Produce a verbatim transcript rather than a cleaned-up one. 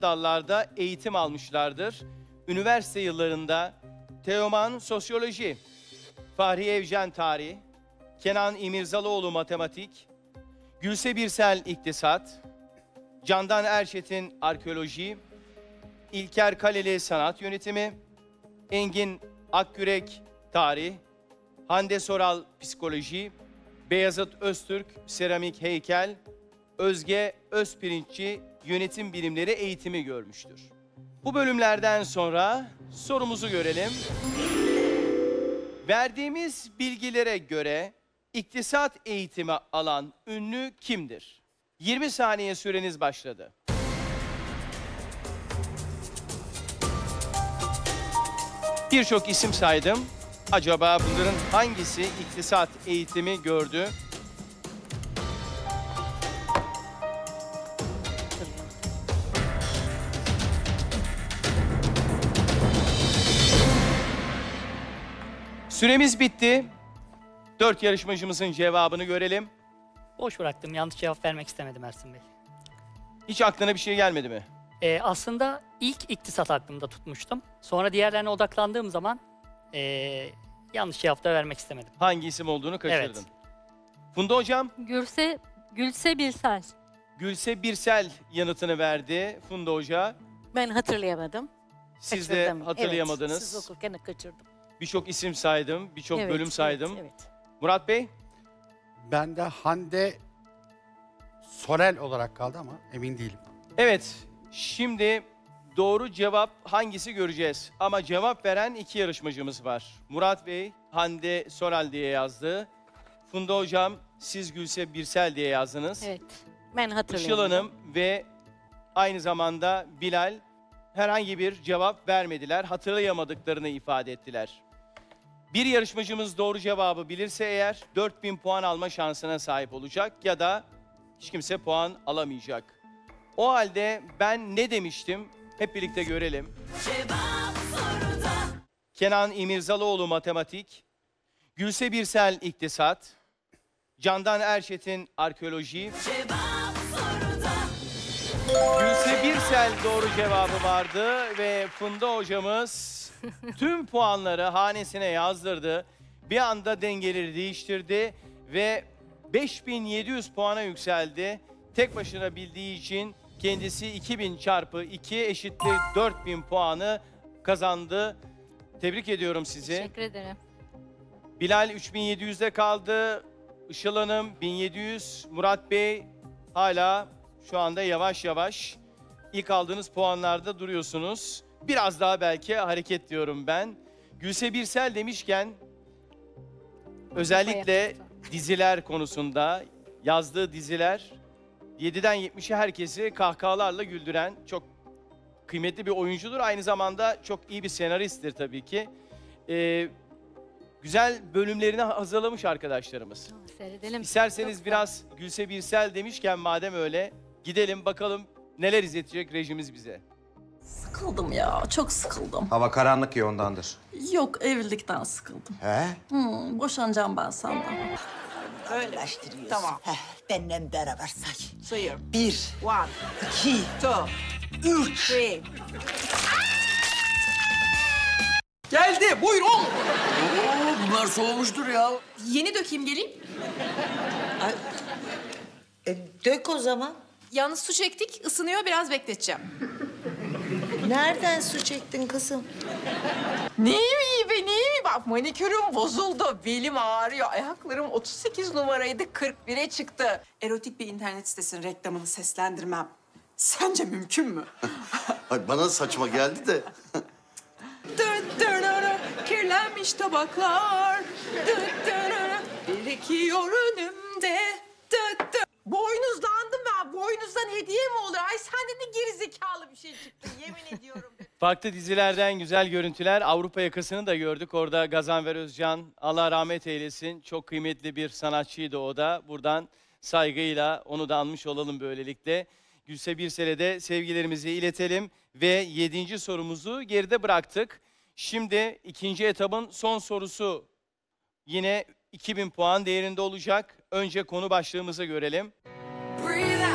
dallarda eğitim almışlardır. Üniversite yıllarında Teoman Sosyoloji, Fahri Evcen Tarih, Kenan İmirzalıoğlu Matematik, Gülse Birsel İktisat, Candan Erçetin Arkeoloji, İlker Kaleli Sanat Yönetimi, Engin Akgürek Tarih, Hande Soral Psikoloji, Beyazıt Öztürk Seramik Heykel, Özge Özpirinççi Yönetim Bilimleri eğitimi görmüştür. Bu bölümlerden sonra sorumuzu görelim. Verdiğimiz bilgilere göre iktisat eğitimi alan ünlü kimdir? yirmi saniye süreniz başladı. Birçok isim saydım. Acaba bunların hangisi iktisat eğitimi gördü? Süremiz bitti. Dört yarışmacımızın cevabını görelim. Boş bıraktım. Yanlış cevap vermek istemedim Ersin Bey. Hiç aklına bir şey gelmedi mi? Ee, aslında ilk iktisat aklımda tutmuştum. Sonra diğerlerine odaklandığım zaman ee, yanlış cevap da vermek istemedim. Hangi isim olduğunu kaçırdın. Evet. Funda Hocam, Gülse, Gülse Birsel. Gülse Birsel yanıtını verdi Funda Hoca. Ben hatırlayamadım. Siz de Kaçırdım. hatırlayamadınız. Evet, siz okurken kaçırdım. Birçok isim saydım, birçok Evet, bölüm saydım. Evet, evet. Murat Bey, Ben de Hande Sorel olarak kaldı ama emin değilim. evet şimdi doğru cevap hangisi göreceğiz. Ama cevap veren iki yarışmacımız var. Murat Bey, Hande Soral diye yazdı. Funda Hocam, siz Gülse Birsel diye yazdınız. Evet. Ben Işıl hatırlayamadım. Hanım ve aynı zamanda Bilal herhangi bir cevap vermediler. Hatırlayamadıklarını ifade ettiler. Bir yarışmacımız doğru cevabı bilirse eğer dört bin puan alma şansına sahip olacak ya da hiç kimse puan alamayacak. O halde ben ne demiştim? Hep birlikte görelim. Kenan İmirzalıoğlu Matematik, Gülse Birsel İktisat, Candan Erçetin Arkeoloji, Gülse Birsel doğru cevabı vardı ve Funda hocamız tüm puanları hanesine yazdırdı. Bir anda dengeleri değiştirdi ve beş bin yedi yüz puana yükseldi. Tek başına bildiği için kendisi iki bin çarpı iki eşittir dört bin puanı kazandı. Tebrik ediyorum sizi. Teşekkür ederim. Bilal üç bin yedi yüzde kaldı. Işıl Hanım bin yedi yüz. Murat Bey hala şu anda yavaş yavaş ilk aldığınız puanlarda duruyorsunuz. Biraz daha belki hareket diyorum ben. Gülse Birsel demişken özellikle diziler konusunda yazdığı diziler yediden yetmişe herkesi kahkahalarla güldüren çok kıymetli bir oyuncudur. Aynı zamanda çok iyi bir senaristtir tabii ki. Ee, güzel bölümlerini hazırlamış arkadaşlarımız. Seyredelim. İsterseniz Çok biraz Gülse Birsel demişken madem öyle gidelim bakalım neler izletecek rejimiz bize. Sıkıldım ya, çok sıkıldım. Hava karanlık ya ondandır. Yok, evlilikten sıkıldım. He? Hmm, boşanacağım ben senden. Öyleştiriyorsun. Tamam. Heh, benimle beraber say. Sayıyorum. Bir, One, iki, two, üç. three. Geldi, buyurun. Oo, bunlar soğumuştur ya. Yeni dökeyim geleyim. E, dök o zaman. Yalnız su çektik, ısınıyor, biraz bekleteceğim. Nereden su çektin kızım? Neyim iyi be, neyim iyi? Bak manikürüm bozuldu, belim ağrıyor. Ayaklarım otuz sekiz numaraydı, kırk bire çıktı. Erotik bir internet sitesinin reklamını seslendirmem. Sence mümkün mü? Ay bana saçma geldi de. Dıt dırırı, kirlenmiş tabaklar. Dıt dırırı, birikiyor önümde. Dıt dıt. Boynuzlandım ben. Boynuzdan hediye mi olur? Ay sen de ne gerizekalı bir şey çıktı. Yemin ediyorum. Farklı dizilerden güzel görüntüler. Avrupa Yakası'nı da gördük. Orada Gazanfer Özcan, Allah rahmet eylesin. Çok kıymetli bir sanatçıydı o da. Buradan saygıyla onu da anmış olalım böylelikle. Gülse Birsel'e de sevgilerimizi iletelim. Ve yedinci sorumuzu geride bıraktık. Şimdi ikinci etabın son sorusu yine iki bin puan değerinde olacak. Önce konu başlığımızı görelim. Breathe.